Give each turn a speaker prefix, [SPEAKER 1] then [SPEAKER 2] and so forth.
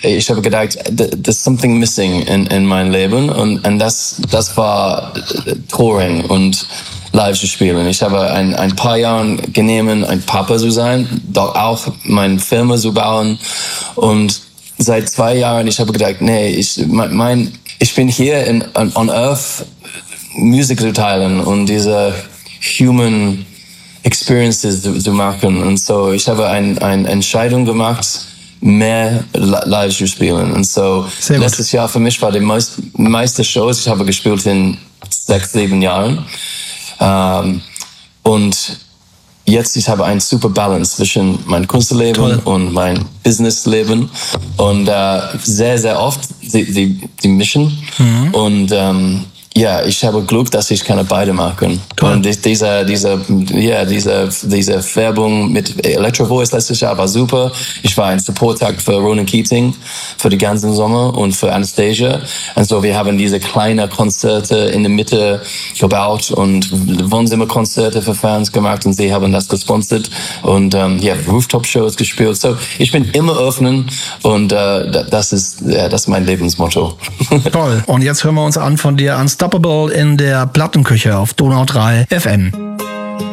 [SPEAKER 1] ich habe gedacht, there's something missing in meinem Leben und das war Touring und live zu spielen. Ich habe ein paar Jahre genommen, ein Papa zu sein, dort auch meine Firma zu bauen und seit 2 Jahren, ich habe gedacht, nee, ich bin hier on Earth, Musik zu teilen und diese human experiences zu machen. Und so, ich habe eine Entscheidung gemacht, mehr live zu spielen. Und so, letztes Jahr für mich war die meiste Shows, ich habe gespielt in 6, 7 Jahren. Und jetzt, ich habe eine super Balance zwischen mein Künstlerleben und mein Businessleben. Und sehr, sehr oft, die mischen. Und ja, ich habe Glück, dass ich kann beide machen. Und diese Werbung mit Electro Voice letztes Jahr war super. Ich war ein Support-Tag für Ronan Keating für die ganzen Sommer und für Anastasia. Und so, wir haben diese kleinen Konzerte in der Mitte gebaut und Wohnzimmerkonzerte für Fans gemacht und sie haben das gesponsert und Rooftop-Shows gespielt. So, ich bin immer öffnen und das ist mein Lebensmotto.
[SPEAKER 2] Toll. Und jetzt hören wir uns an von dir Unstoppable in der Plattenküche auf Donau 3 FM.